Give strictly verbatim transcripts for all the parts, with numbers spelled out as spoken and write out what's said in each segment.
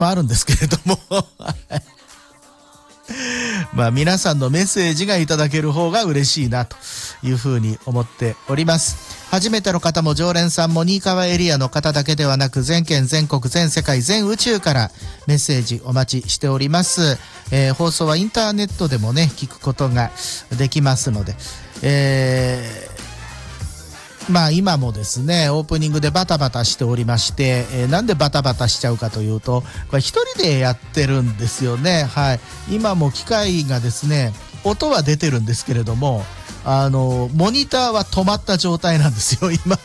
まああるんですけれどもまあ皆さんのメッセージがいただける方が嬉しいなというふうに思っております。初めての方も常連さんも新川エリアの方だけではなく、全県全国全世界全宇宙からメッセージお待ちしております。えー、放送はインターネットでもね聞くことができますので、えーまあ今もですねオープニングでバタバタしておりまして、えー、なんでバタバタしちゃうかというと、これ一人でやってるんですよね。はい、今も機械がですね音は出てるんですけれども、あのモニターは止まった状態なんですよ今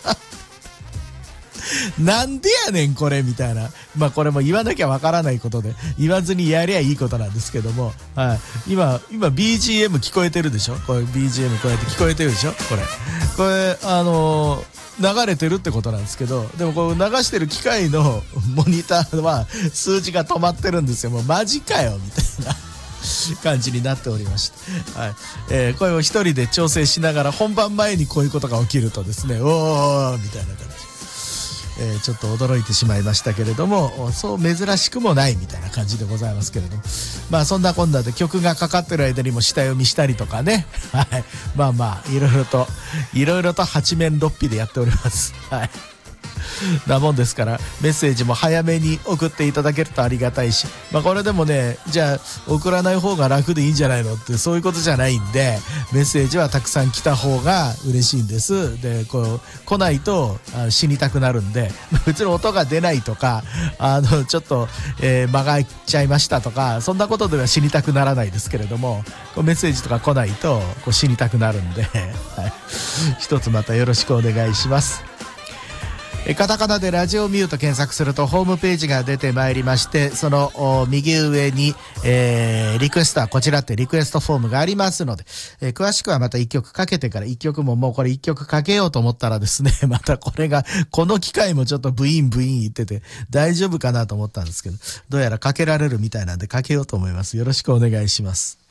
なんでやねんこれみたいな。まあこれも言わなきゃわからないことで、言わずにやりゃいいことなんですけども、はい、今今 ビージーエム 聞こえてるでしょ。これ ビージーエム こうやって聞こえてるでしょ。これこれあのー、流れてるってことなんですけど、でもこう流してる機械のモニターは数字が止まってるんですよ。もうマジかよみたいな感じになっておりまして、はい、えー、これを一人で調整しながら、本番前にこういうことが起きるとですね、おーみたいな感じ、えー、ちょっと驚いてしまいましたけれども、そう珍しくもないみたいな感じでございますけれども、まあそんなこんなで曲がかかってる間にも下読みしたりとかね、はい、まあまあいろいろといろいろと八面六臂でやっております。はい、なもんですから、メッセージも早めに送っていただけるとありがたいし、まあこれでもね、じゃあ送らない方が楽でいいんじゃないのってそういうことじゃないんで、メッセージはたくさん来た方が嬉しいんです。でこう来ないとあ死にたくなるんで、別に音が出ないとか、あのちょっと、えー、間が空いちゃいましたとか、そんなことでは死にたくならないですけれども、こうメッセージとか来ないとこう死にたくなるんで、はい、一つまたよろしくお願いします。カタカナでラジオミュート検索するとホームページが出てまいりまして、その右上に、えー、リクエストはこちらってリクエストフォームがありますので、えー、詳しくはまた一曲かけてから、一曲ももうこれ一曲かけようと思ったらですね、またこれがこの機械もちょっとブイーンブイーン言ってて大丈夫かなと思ったんですけど、どうやらかけられるみたいなんでかけようと思います。よろしくお願いします。